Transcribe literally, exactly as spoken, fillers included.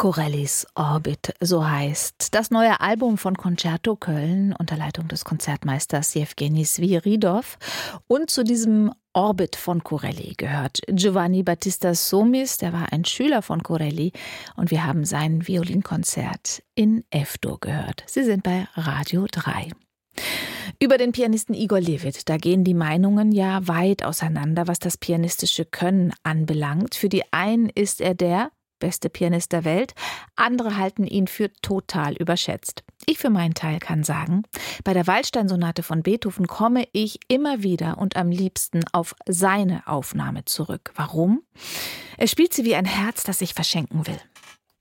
Corellis Orbit, so heißt das neue Album von Concerto Köln unter Leitung des Konzertmeisters Jewgeni Sviridov. Und zu diesem Orbit von Corelli gehört Giovanni Battista Somis, der war ein Schüler von Corelli, und wir haben sein Violinkonzert in F-Dur gehört. Sie sind bei Radio drei. Über den Pianisten Igor Levit, da gehen die Meinungen ja weit auseinander, was das pianistische Können anbelangt. Für die einen ist er der beste Pianist der Welt, andere halten ihn für total überschätzt. Ich für meinen Teil kann sagen, bei der Waldstein-Sonate von Beethoven komme ich immer wieder und am liebsten auf seine Aufnahme zurück. Warum? Er spielt sie wie ein Herz, das sich verschenken will.